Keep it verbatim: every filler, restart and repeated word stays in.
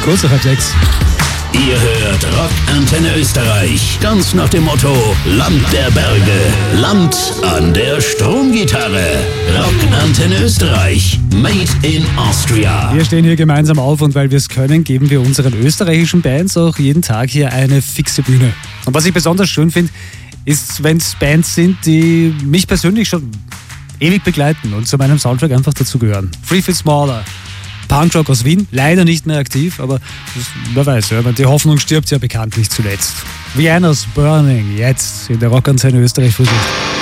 Kurz nach halb sechs. Ihr hört Rockantenne Österreich. Ganz nach dem Motto Land der Berge, Land an der Stromgitarre. Rockantenne Österreich. Made in Austria. Wir stehen hier gemeinsam auf und weil wir es können, geben wir unseren österreichischen Bands auch jeden Tag hier eine fixe Bühne. Und was ich besonders schön finde, ist, wenn es Bands sind, die mich persönlich schon ewig begleiten und zu meinem Soundtrack einfach dazugehören. Three Feet Smaller. Punkrock aus Wien, leider nicht mehr aktiv, aber das, wer weiß, ja, die Hoffnung stirbt ja bekanntlich zuletzt. Vienna's Burning, jetzt in der Rockantenne Österreich Physik.